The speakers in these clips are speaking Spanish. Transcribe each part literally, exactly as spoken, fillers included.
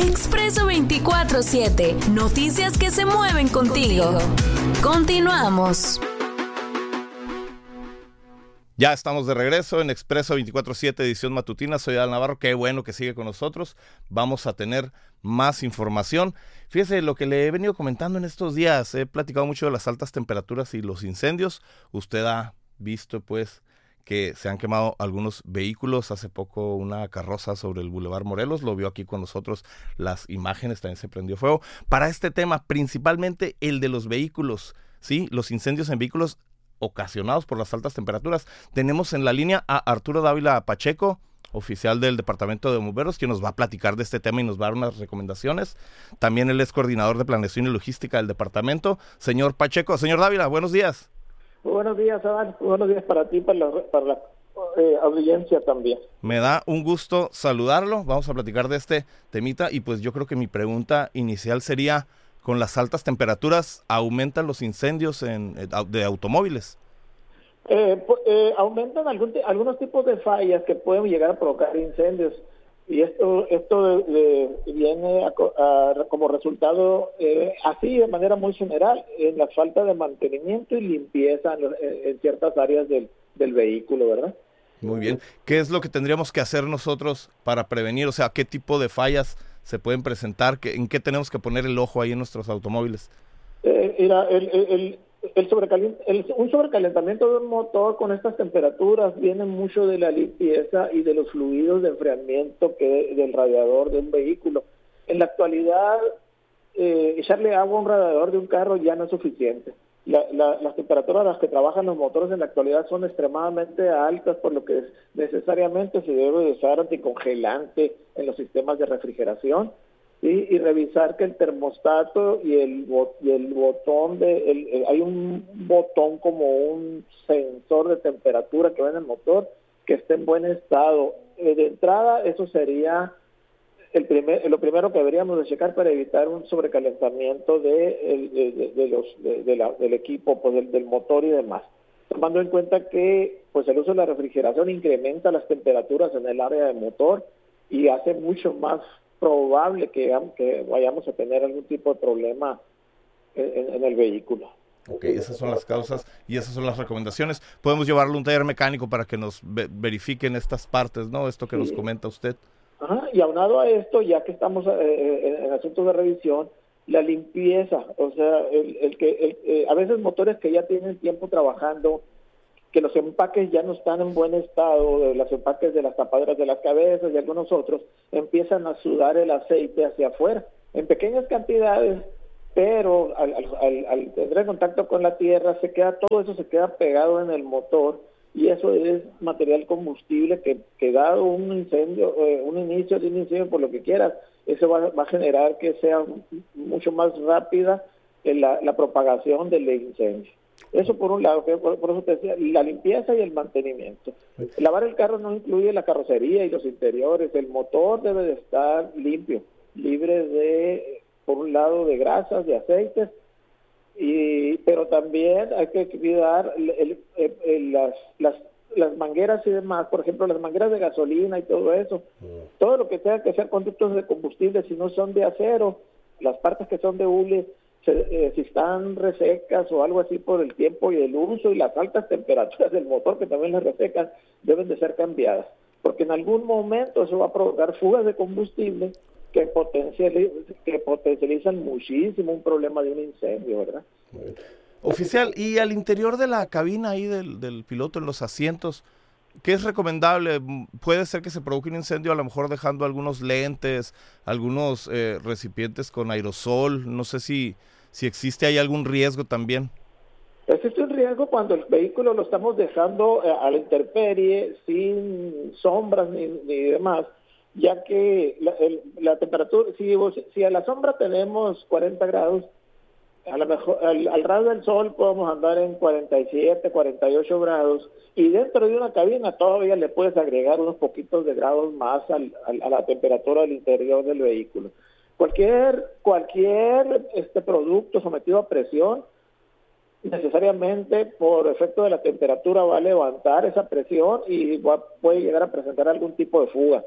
Expreso veinticuatro siete. Noticias que se mueven contigo. Continuamos. Ya estamos de regreso en Expreso veinticuatro siete, edición matutina. Soy Adal Navarro, qué bueno que sigue con nosotros. Vamos a tener más información. Fíjese lo que le he venido comentando en estos días. He platicado mucho de las altas temperaturas y los incendios. Usted ha visto, pues, que se han quemado algunos vehículos. Hace poco una carroza sobre el Boulevard Morelos, lo vio aquí con nosotros, las imágenes, también se prendió fuego. Para este tema, principalmente el de los vehículos, ¿sí? Los incendios en vehículos ocasionados por las altas temperaturas. Tenemos en la línea a Arturo Dávila Pacheco, oficial del Departamento de Bomberos, quien nos va a platicar de este tema y nos va a dar unas recomendaciones. También él es coordinador de planeación y logística del departamento. Señor Pacheco, señor Dávila, buenos días. Muy buenos días, Adal. Buenos días para ti, para la, para la eh, audiencia también. Me da un gusto saludarlo. Vamos a platicar de este temita y pues yo creo que mi pregunta inicial sería: ¿con las altas temperaturas aumentan los incendios en, de automóviles? Eh, eh, aumentan algún, algunos tipos de fallas que pueden llegar a provocar incendios. Y esto esto de, de, viene a, a, como resultado, eh, así de manera muy general, en la falta de mantenimiento y limpieza en, en, en ciertas áreas del, del vehículo, ¿verdad? Muy bien. ¿Qué es lo que tendríamos que hacer nosotros para prevenir? O sea, ¿qué tipo de fallas se pueden presentar? ¿En qué tenemos que poner el ojo ahí en nuestros automóviles? Eh, mira, el, el, el sobrecalent, el, un sobrecalentamiento de un motor con estas temperaturas viene mucho de la limpieza y de los fluidos de enfriamiento que del radiador de un vehículo. En la actualidad, eh, echarle agua a un radiador de un carro ya no es suficiente. La, la, las temperaturas a las que trabajan los motores en la actualidad son extremadamente altas, por lo que necesariamente se debe usar anticongelante en los sistemas de refrigeración. ¿Sí? Y revisar que el termostato y el y el botón de el, el, hay un botón como un sensor de temperatura que va en el motor que esté en buen estado. Eh, de entrada, eso sería el primer lo primero que deberíamos de checar para evitar un sobrecalentamiento de, el, de, de, de los de, de la, del equipo, pues del, del motor y demás. Tomando en cuenta que pues el uso de la refrigeración incrementa las temperaturas en el área del motor y hace mucho más probable que, que vayamos a tener algún tipo de problema en, en el vehículo. Ok, esas son las causas y esas son las recomendaciones. Podemos llevarlo a un taller mecánico para que nos ve, verifiquen estas partes, ¿no? Esto que sí nos comenta usted. Ajá, y aunado a esto, ya que estamos eh, en, en asuntos de revisión, la limpieza, o sea, el, el que el, eh, a veces motores que ya tienen tiempo trabajando, que los empaques ya no están en buen estado, de los empaques de las tapaderas de las cabezas y algunos otros, empiezan a sudar el aceite hacia afuera, en pequeñas cantidades, pero al, al, al tener contacto con la tierra, se queda todo eso se queda pegado en el motor, y eso es material combustible que, que dado un incendio, eh, un inicio de un incendio, por lo que quieras, eso va, va a generar que sea mucho más rápida la, la propagación del incendio. Eso por un lado, por, por eso te decía, la limpieza y el mantenimiento. Lavar el carro no incluye la carrocería y los interiores, el motor debe de estar limpio, libre de, por un lado, de grasas, de aceites, y pero también hay que cuidar el, el, el, el, las, las, las mangueras y demás, por ejemplo, las mangueras de gasolina y todo eso, todo lo que tenga que ser conductos de combustible, si no son de acero, las partes que son de hule, Se, eh, si están resecas o algo así por el tiempo y el uso y las altas temperaturas del motor que también las resecan, deben de ser cambiadas, porque en algún momento eso va a provocar fugas de combustible que, potencializ que potencializan muchísimo un problema de un incendio, ¿verdad? Oficial, y al interior de la cabina ahí del, del piloto, en los asientos, ¿qué es recomendable? Puede ser que se provoque un incendio, a lo mejor dejando algunos lentes, algunos eh, recipientes con aerosol. No sé si, si existe ahí algún riesgo también. Existe un riesgo cuando el vehículo lo estamos dejando a la intemperie, sin sombras ni, ni demás, ya que la, el, la temperatura, si, si a la sombra tenemos cuarenta grados, a lo mejor al, al ras del sol podemos andar en cuarenta y siete, cuarenta y ocho grados, y dentro de una cabina todavía le puedes agregar unos poquitos de grados más al, al, a la temperatura del interior del vehículo. Cualquier cualquier este producto sometido a presión, necesariamente por efecto de la temperatura va a levantar esa presión y va, puede llegar a presentar algún tipo de fuga.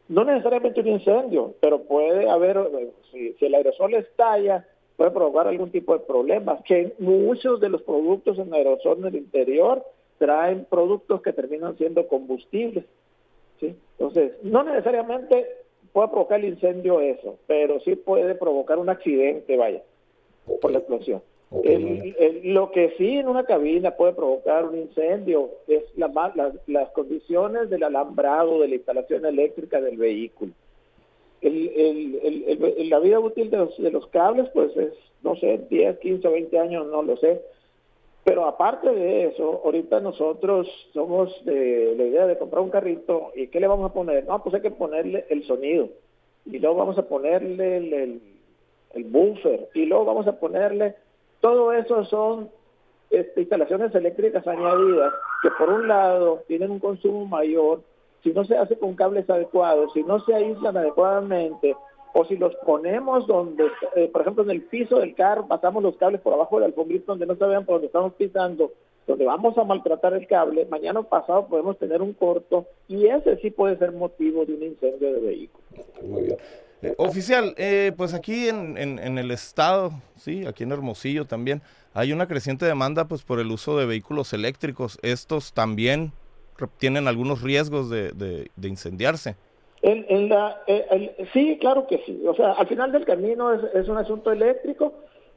No necesariamente un incendio, pero puede haber, si, si el aerosol estalla, puede provocar algún tipo de problemas, que muchos de los productos en aerosol en el interior traen productos que terminan siendo combustibles, ¿sí? Entonces, no necesariamente puede provocar el incendio eso, pero sí puede provocar un accidente, vaya, por la explosión. El, el, lo que sí en una cabina puede provocar un incendio es la, la, las condiciones del alambrado, de la instalación eléctrica del vehículo. El, el, el, el, la vida útil de los, de los cables, pues es, no sé, diez, quince o veinte años, no lo sé. Pero aparte de eso, ahorita nosotros somos de la idea de comprar un carrito, ¿y qué le vamos a poner? No, pues hay que ponerle el sonido, y luego vamos a ponerle el, el, el buffer, y luego vamos a ponerle... Todo eso son este, instalaciones eléctricas añadidas que por un lado tienen un consumo mayor, si no se hace con cables adecuados, si no se aíslan adecuadamente, o si los ponemos donde, eh, por ejemplo, en el piso del carro, pasamos los cables por abajo del alfombrito donde no se vean por donde estamos pisando, donde vamos a maltratar el cable, mañana o pasado podemos tener un corto, y ese sí puede ser motivo de un incendio de vehículo. Muy bien. Eh, oficial, eh, pues aquí en, en, en el estado, sí, aquí en Hermosillo también, hay una creciente demanda pues por el uso de vehículos eléctricos. Estos también tienen algunos riesgos de, de, de incendiarse. En, en la, el, el, sí, claro que sí. O sea, al final del camino es, es un asunto eléctrico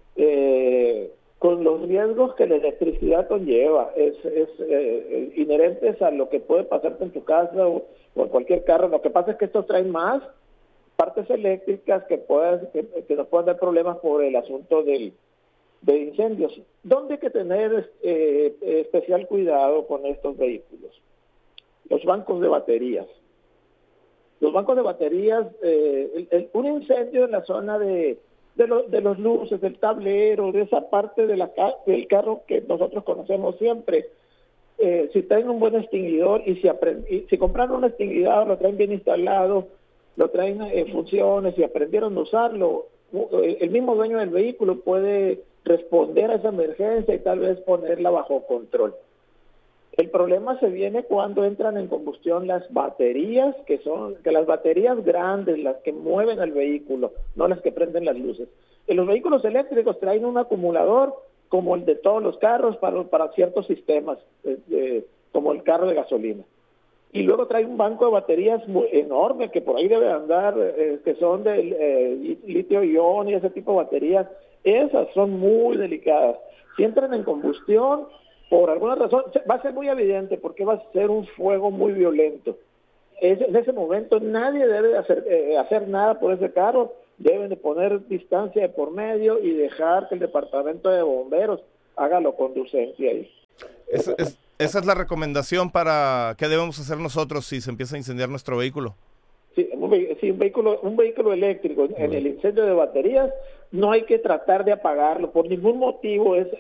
eh, con los riesgos que la electricidad conlleva. Es, es eh, inherentes a lo que puede pasarte en tu casa o, o en cualquier carro. Lo que pasa es que estos traen más partes eléctricas que, puedan, que, que nos puedan dar problemas por el asunto del, de incendios. ¿Dónde hay que tener eh, especial cuidado con estos vehículos? Los bancos de baterías. Los bancos de baterías, eh, el, el, un incendio en la zona de, de, lo, de los luces, del tablero, de esa parte de la, del carro que nosotros conocemos siempre, eh, si traen un buen extinguidor y si, aprend, y si compraron un extinguidor, lo traen bien instalado, lo traen en funciones y aprendieron a usarlo, el mismo dueño del vehículo puede responder a esa emergencia y tal vez ponerla bajo control. El problema se viene cuando entran en combustión las baterías, que son que las baterías grandes, las que mueven al vehículo, no las que prenden las luces. En los vehículos eléctricos traen un acumulador como el de todos los carros para, para ciertos sistemas, eh, eh, como el carro de gasolina. Y luego trae un banco de baterías muy enorme que por ahí debe andar, eh, que son de eh, litio-ion y ese tipo de baterías. Esas son muy delicadas. Si entran en combustión, por alguna razón, va a ser muy evidente porque va a ser un fuego muy violento. Es, en ese momento nadie debe hacer, eh, hacer nada por ese carro. Deben de poner distancia de por medio y dejar que el departamento de bomberos haga lo conducente ahí. Es, es... Esa es la recomendación para qué debemos hacer nosotros si se empieza a incendiar nuestro vehículo. Sí, un, sí, un vehículo, un vehículo eléctrico en el incendio de baterías no hay que tratar de apagarlo por ningún motivo. Es